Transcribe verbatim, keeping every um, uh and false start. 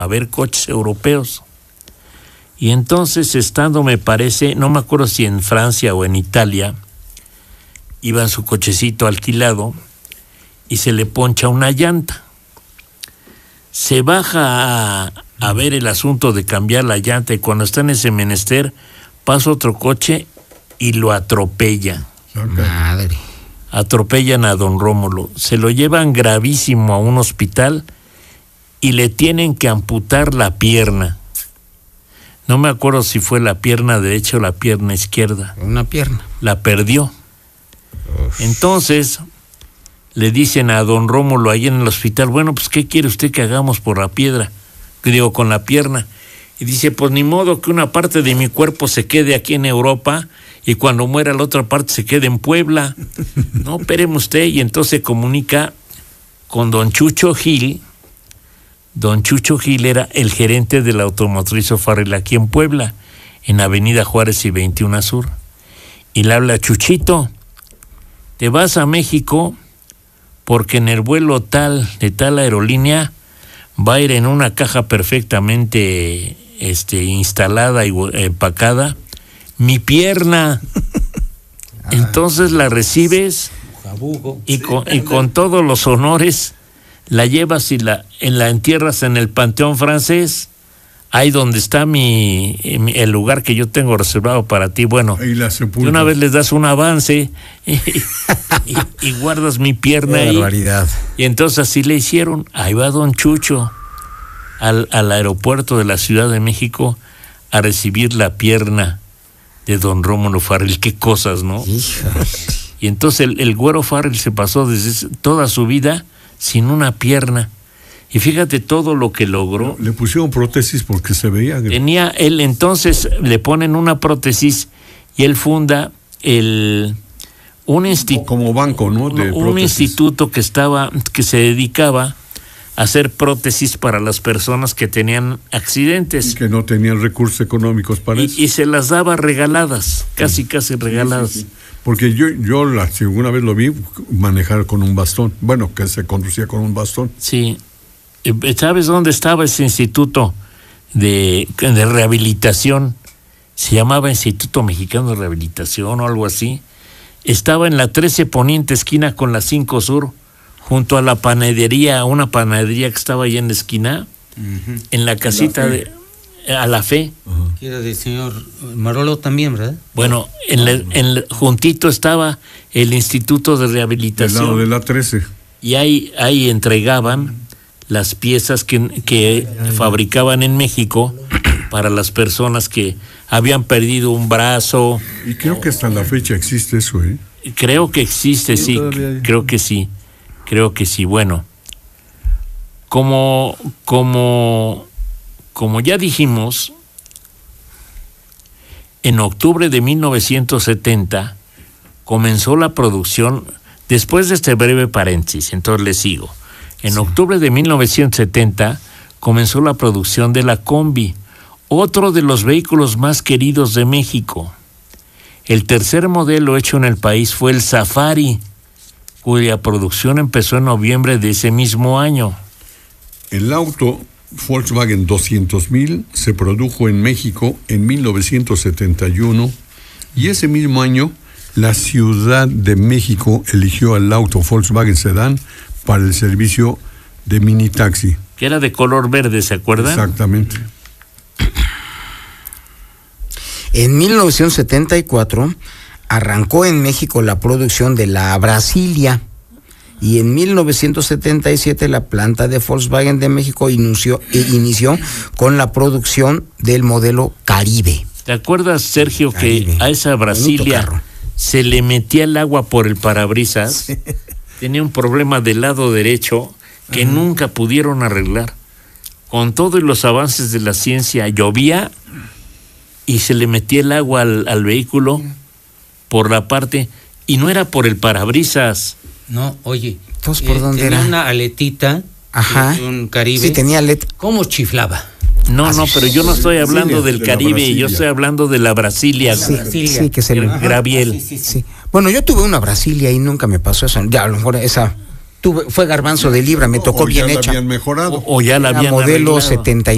a ver coches europeos. Y entonces, estando, me parece, no me acuerdo si en Francia o en Italia, iba en su cochecito alquilado y se le poncha una llanta. Se baja a, a ver el asunto de cambiar la llanta y cuando está en ese menester, pasa otro coche y lo atropella. Madre. Atropellan a don Rómulo. Se lo llevan gravísimo a un hospital y le tienen que amputar la pierna. No me acuerdo si fue la pierna derecha o la pierna izquierda. Una pierna. La perdió. Uf. Entonces, le dicen a don Rómulo ahí en el hospital, bueno, pues, ¿qué quiere usted que hagamos por la piedra? Digo, con la pierna. Y dice, pues, ni modo que una parte de mi cuerpo se quede aquí en Europa y cuando muera la otra parte se quede en Puebla. No, espéreme usted. Y entonces se comunica con don Chucho Gil. Don Chucho Gil era el gerente de la automotriz O'Farrill aquí en Puebla, en Avenida Juárez y veintiuno Sur. Y le habla, Chuchito, te vas a México porque en el vuelo tal, de tal aerolínea, va a ir en una caja perfectamente este, instalada y empacada, mi pierna. Entonces la recibes y con, y con todos los honores la llevas y la, la entierras en el Panteón Francés, ahí donde está mi, mi el lugar que yo tengo reservado para ti. Bueno, de una vez les das un avance y, y, y guardas mi pierna ahí. Barbaridad. Y entonces así le hicieron. Ahí va don Chucho al, al aeropuerto de la Ciudad de México a recibir la pierna de don Rómulo O'Farrill. Qué cosas, ¿no? Hijas. Y entonces el, el güero O'Farrill se pasó desde toda su vida sin una pierna. Y fíjate todo lo que logró. Le pusieron prótesis porque se veía. Tenía él, entonces le ponen una prótesis y él funda el un instituto como banco, ¿no? De un instituto que estaba que se dedicaba a hacer prótesis para las personas que tenían accidentes. Y que no tenían recursos económicos para y, eso. Y se las daba regaladas, casi, casi regaladas. Sí, sí, sí. Porque yo, yo la segunda vez lo vi manejar con un bastón. Bueno, que se conducía con un bastón. Sí. ¿Sabes dónde estaba ese instituto de, de rehabilitación? Se llamaba Instituto Mexicano de Rehabilitación o algo así. Estaba en la trece Poniente, esquina con la cinco Sur, junto a la panadería, una panadería que estaba ahí en la esquina, uh-huh. en la casita de a la Fe. Uh-huh. Que era del señor Marolo también, ¿verdad? Bueno, en la, en la, juntito estaba el Instituto de Rehabilitación. Del lado de la trece. Y ahí, ahí entregaban las piezas que, que fabricaban en México para las personas que habían perdido un brazo. Y creo que hasta la fecha existe eso, ¿eh? Creo que existe, sí, sí creo que sí, creo que sí. Bueno, como, como, como ya dijimos, en octubre de mil novecientos setenta comenzó la producción, después de este breve paréntesis, entonces les sigo. En sí. octubre de mil novecientos setenta comenzó la producción de la Combi, otro de los vehículos más queridos de México. El tercer modelo hecho en el país fue el Safari, cuya producción empezó en noviembre de ese mismo año. El auto Volkswagen doscientos mil se produjo en México en mil novecientos setenta y uno y ese mismo año la Ciudad de México eligió el auto Volkswagen Sedán para el servicio de mini taxi. Que era de color verde, ¿se acuerdan? Exactamente. En mil novecientos setenta y cuatro arrancó en México la producción de la Brasilia y en mil novecientos setenta y siete la planta de Volkswagen de México inició, eh, inició con la producción del modelo Caribe. ¿Te acuerdas, Sergio, Caribe, que a esa Brasilia se le metía el agua por el parabrisas? Sí. Tenía un problema del lado derecho que uh-huh. nunca pudieron arreglar. Con todos los avances de la ciencia, llovía y se le metía el agua al, al vehículo por la parte, y no era por el parabrisas. No, oye, entonces, ¿por eh, dónde tenía era? Una aletita, ajá, un Caribe. Sí, tenía aleta. ¿Cómo chiflaba? No, Así no, pero yo no estoy hablando Brasilia, del de Caribe, yo estoy hablando de la Brasilia. Sí, Brasilia. sí, que se le... Graviel. Sí, sí, sí. Sí. Bueno, yo tuve una Brasilia y nunca me pasó eso. Ya, a lo mejor esa tuve, fue garbanzo de libra, me tocó o bien ya hecha. La habían mejorado. O, o ya la habían modelo arreglado. setenta y